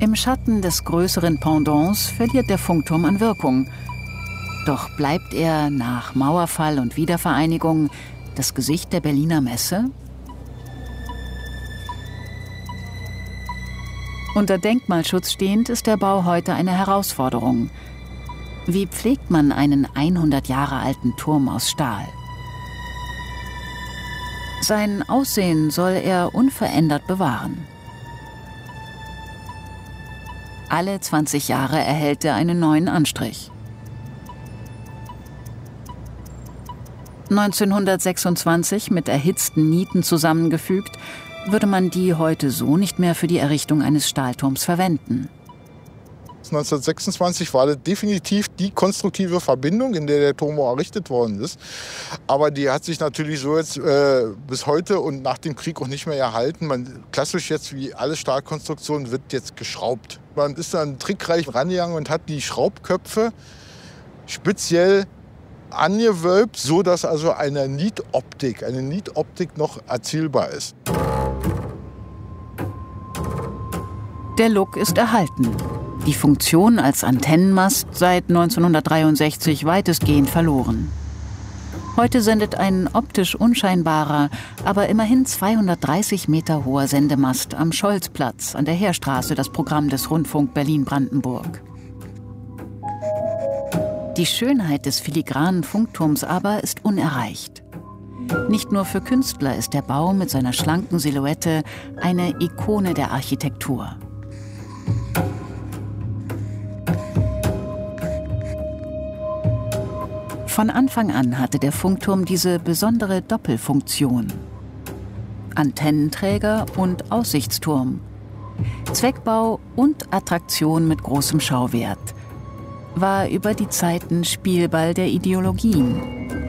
Im Schatten des größeren Pendants verliert der Funkturm an Wirkung. Doch bleibt er nach Mauerfall und Wiedervereinigung das Gesicht der Berliner Messe? Unter Denkmalschutz stehend ist der Bau heute eine Herausforderung. Wie pflegt man einen 100 Jahre alten Turm aus Stahl? Sein Aussehen soll er unverändert bewahren. Alle 20 Jahre erhält er einen neuen Anstrich. 1926 mit erhitzten Nieten zusammengefügt, würde man die heute so nicht mehr für die Errichtung eines Stahlturms verwenden. 1926 war das definitiv die konstruktive Verbindung, in der der Turm errichtet worden ist. Aber die hat sich natürlich so jetzt bis heute und nach dem Krieg auch nicht mehr erhalten. Klassisch jetzt wie alle Stahlkonstruktionen wird jetzt geschraubt. Man ist dann trickreich rangegangen und hat die Schraubköpfe speziell angewölbt, so dass also eine Nietoptik noch erzielbar ist. Der Look ist erhalten. Die Funktion als Antennenmast seit 1963 weitestgehend verloren. Heute sendet ein optisch unscheinbarer, aber immerhin 230 Meter hoher Sendemast am Scholzplatz an der Heerstraße das Programm des Rundfunk Berlin-Brandenburg. Die Schönheit des filigranen Funkturms aber ist unerreicht. Nicht nur für Künstler ist der Bau mit seiner schlanken Silhouette eine Ikone der Architektur. Von Anfang an hatte der Funkturm diese besondere Doppelfunktion. Antennenträger und Aussichtsturm. Zweckbau und Attraktion mit großem Schauwert. War über die Zeiten Spielball der Ideologien.